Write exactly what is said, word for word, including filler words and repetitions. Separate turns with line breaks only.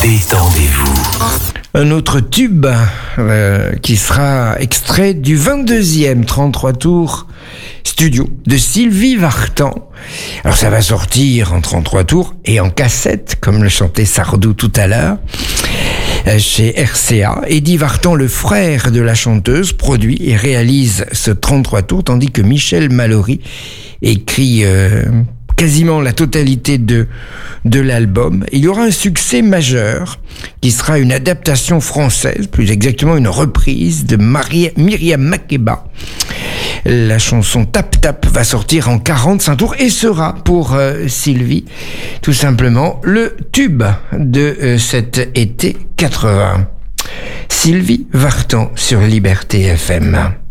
Détendez-vous.
Un autre tube euh, qui sera extrait du vingt-deuxième trente-trois tours studio de Sylvie Vartan. Alors ça va sortir en trente-trois tours et en cassette, comme le chantait Sardou tout à l'heure, chez R C A. Eddie Vartan, le frère de la chanteuse, produit et réalise ce trente-trois tours, tandis que Michel Mallory écrit euh, quasiment la totalité de, de l'album. Il y aura un succès majeur qui sera une adaptation française, plus exactement une reprise de Maria, Myriam Makeba. La chanson Tap Tap va sortir en quarante-cinq tours et sera pour euh, Sylvie tout simplement le tube de euh, cet été quatre-vingts. Sylvie Vartan sur Liberté F M.